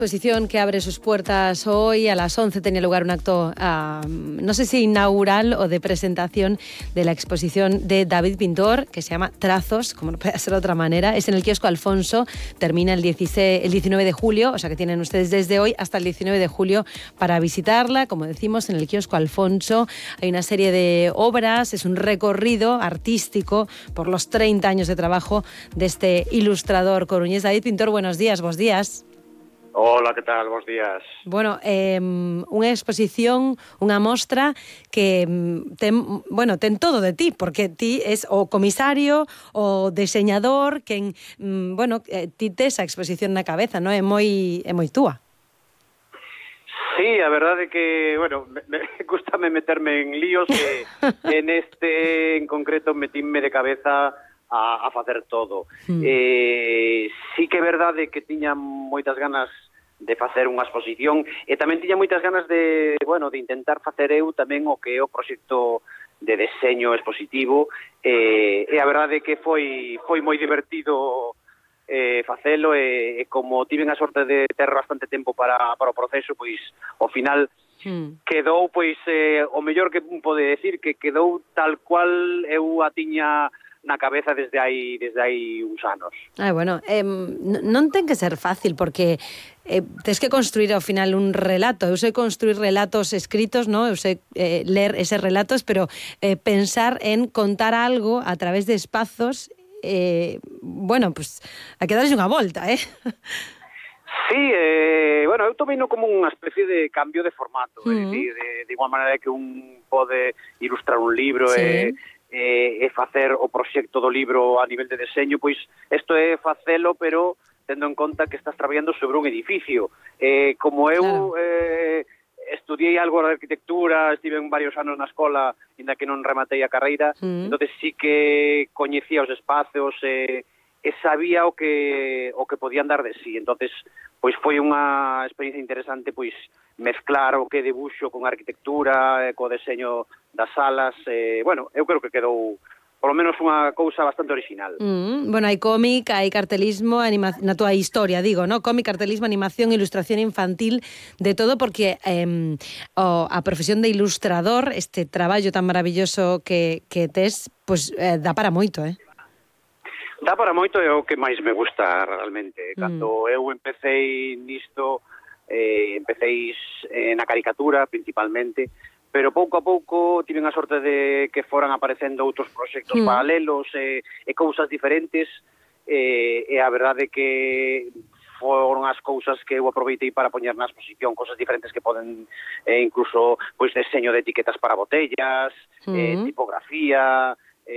Exposición que abre sus puertas hoy. A las 11 tenía lugar un acto, no sé si inaugural o de presentación de la exposición de David Pintor, que se llama Trazos, como no puede ser de otra manera. Es en el kiosco Alfonso, termina el 19 de julio, o sea que tienen ustedes desde hoy hasta el 19 de julio para visitarla. Como decimos, en el kiosco Alfonso hay una serie de obras, es un recorrido artístico por los 30 años de trabajo de este ilustrador coruñés. David Pintor, buenos días, bos días. Hola, que tal? Bos días. Bueno, unha exposición, unha mostra que ten todo de ti, porque ti es o comisario, o diseñador, quen, ti tes a exposición na cabeza, non? É moi túa. Sí, a verdade que, gústame meterme en líos que en este en concreto metíme de cabeza a facer todo. Sí que é verdade que tiña moitas ganas de facer unha exposición e tamén tiña moitas ganas de intentar facer eu tamén o que é o proxecto de deseño expositivo e a verdade que foi moi divertido facelo e como tiven a sorte de ter bastante tempo para o proceso, pois ao final quedou o mellor que pode decir que quedou tal cual eu a tiña na cabeza desde hai uns anos. Non ten que ser fácil porque tes que construir ao final un relato. Eu sei construir relatos escritos, ¿no? Eu sei ler eses relatos, pero pensar en contar algo a través de espazos, a que darlle unha volta, Sí, eu tomei como unha especie de cambio de formato, é dicir, de igual maneira que un pode ilustrar un libro e facer o proxecto do libro a nivel de deseño, pois isto é facelo, pero tendo en conta que estás traballando sobre un edificio. Como eu estudiei algo de arquitectura, estive en varios anos na escola, ainda que non rematei a carreira, entonces sí que coñecía os espacios e sabía o que podían dar de sí. Entonces, pois foi unha experiencia interesante mezclar o que debuxo con arquitectura, co deseño das salas, eu creo que quedou polo menos unha cousa bastante original. Hai cómic, hai cartelismo, na túa historia, digo, ¿no? Cómic, cartelismo, animación, ilustración infantil, de todo, porque a profesión de ilustrador, este traballo tan maravilloso que tes, dá para moito, Dá para moito, é o que máis me gusta realmente. Cando eu empecéi nisto, empecéis na caricatura principalmente, pero pouco a pouco tiven a sorte de que foran aparecendo outros proxectos paralelos e cousas diferentes, e a verdade que foron as cousas que eu aproveitei para poñer na exposición, cousas diferentes que poden incluso deseño de etiquetas para botellas, tipografía,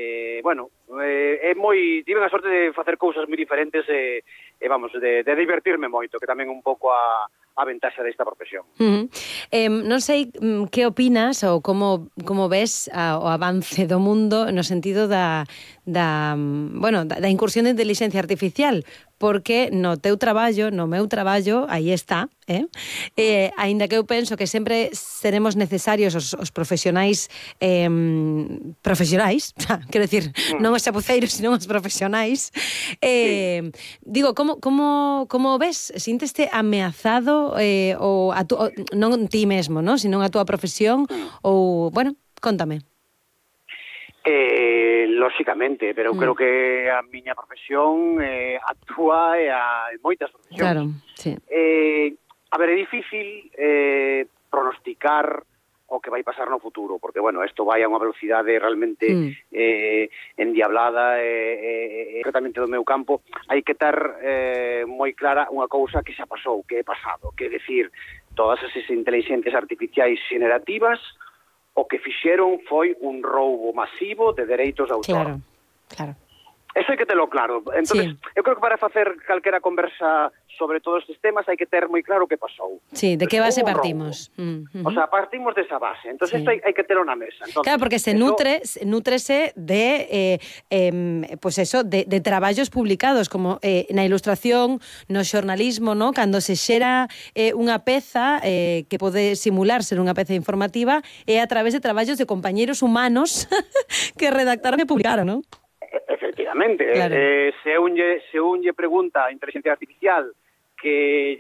tiven a sorte de facer cousas moi diferentes e de divertirme moito, que tamén un pouco a ventaxa desta profesión. Non sei que opinas ou como ves o avance do mundo no sentido da incursión de inteligencia artificial, porque no teu traballo, no meu traballo, aí está, aínda que eu penso que sempre seremos necesarios os profesionais, quero dicir, non os chapuceiros, sino os profesionais. Digo, como ves? Sínteste ameazado non ti mesmo, ¿no? Sino a túa profesión ou, contame. Lóxicamente, pero eu creo que a miña profesión actúa en moitas profesións. Claro, sí. A ver, é difícil pronosticar o que vai pasar no futuro, porque, isto vai a unha velocidade realmente endiablada, concretamente do meu campo, hai que ter moi clara unha cousa que xa pasou, que é pasado, que é dicir, todas esas inteligencias artificiais generativas, o que fixeron foi un roubo masivo de dereitos de autor. Claro. Eso hai que telo claro. Entonces, eu creo que para facer calquera conversa sobre todos estes temas hai que ter moi claro o que pasou. Sí, de que base partimos? O sea, partimos desa base. Entonces, isto hai que telo na mesa. Entonces, claro, porque nútrese de de traballos publicados, como na ilustración, no xornalismo, ¿no? Cando se xera unha peza que pode simular ser unha peza informativa, é a través de traballos de compañeiros humanos que redactaron e publicaron, ¿no? Efectivamente, claro. Se un lle pregunta a inteligencia artificial que